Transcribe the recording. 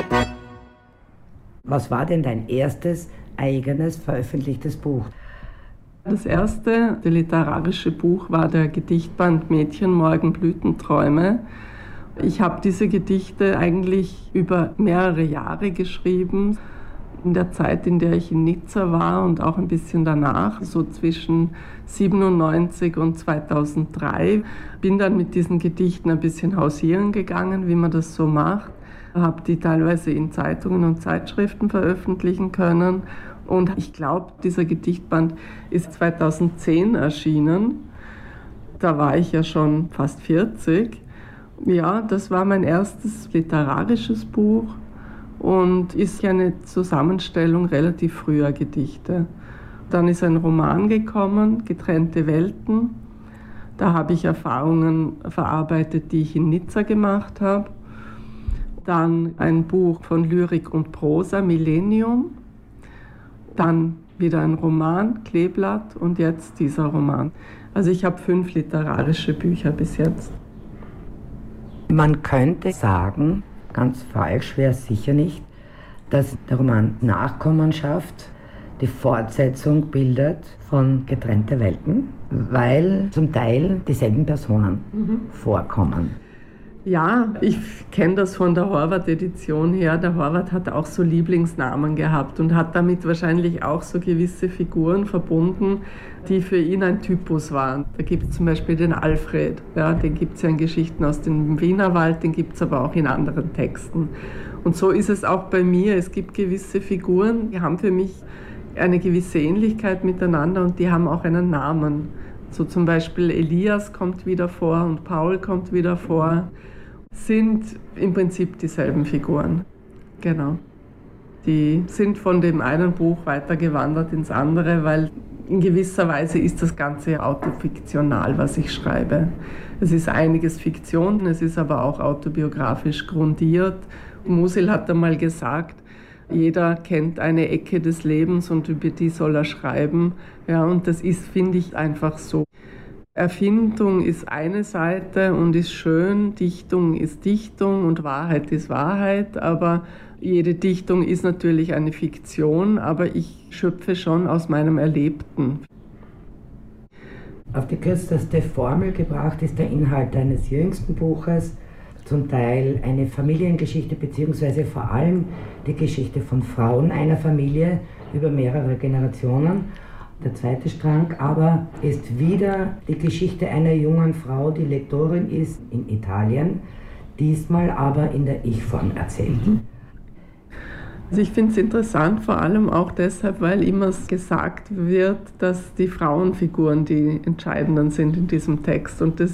Was war denn dein erstes eigenes veröffentlichtes Buch? Das erste literarische Buch war der Gedichtband Mädchen morgen Blütenträume. Ich habe diese Gedichte eigentlich über mehrere Jahre geschrieben. In der Zeit, in der ich in Nizza war und auch ein bisschen danach, so zwischen 1997 und 2003, bin dann mit diesen Gedichten ein bisschen hausieren gegangen, wie man das so macht. Habe die teilweise in Zeitungen und Zeitschriften veröffentlichen können. Und ich glaube, dieser Gedichtband ist 2010 erschienen. Da war ich ja schon fast 40. Ja, das war mein erstes literarisches Buch und ist eine Zusammenstellung relativ früher Gedichte. Dann ist ein Roman gekommen, Getrennte Welten. Da habe ich Erfahrungen verarbeitet, die ich in Nizza gemacht habe. Dann ein Buch von Lyrik und Prosa, Millennium. Dann wieder ein Roman, Kleeblatt, und jetzt dieser Roman. Also ich habe 5 literarische Bücher bis jetzt. Man könnte sagen, ganz falsch wäre es sicher nicht, dass der Roman Nachkommenschaft die Fortsetzung bildet von Getrennte Welten, weil zum Teil dieselben Personen vorkommen. Ja, ich kenne das von der Horvath-Edition her. Der Horvath hat auch so Lieblingsnamen gehabt und hat damit wahrscheinlich auch so gewisse Figuren verbunden, die für ihn ein Typus waren. Da gibt es zum Beispiel den Alfred, ja, den gibt es ja in Geschichten aus dem Wienerwald, den gibt es aber auch in anderen Texten. Und so ist es auch bei mir. Es gibt gewisse Figuren, die haben für mich eine gewisse Ähnlichkeit miteinander und die haben auch einen Namen. So zum Beispiel Elias kommt wieder vor und Paul kommt wieder vor. Sind im Prinzip dieselben Figuren. Genau. Die sind von dem einen Buch weitergewandert ins andere, weil in gewisser Weise ist das Ganze autofiktional, was ich schreibe. Es ist einiges Fiktion, es ist aber auch autobiografisch grundiert. Musil hat einmal gesagt, jeder kennt eine Ecke des Lebens und über die soll er schreiben. Ja, und das ist, finde ich, einfach so. Erfindung ist eine Seite und ist schön, Dichtung ist Dichtung und Wahrheit ist Wahrheit, aber jede Dichtung ist natürlich eine Fiktion, aber ich schöpfe schon aus meinem Erlebten. Auf die kürzeste Formel gebracht ist der Inhalt deines jüngsten Buches, zum Teil eine Familiengeschichte beziehungsweise vor allem die Geschichte von Frauen einer Familie über mehrere Generationen. Der zweite Strang aber ist wieder die Geschichte einer jungen Frau, die Lektorin ist in Italien, diesmal aber in der Ich-Form erzählt. Also ich finde es interessant, vor allem auch deshalb, weil immer gesagt wird, dass die Frauenfiguren die entscheidenden sind in diesem Text. Und das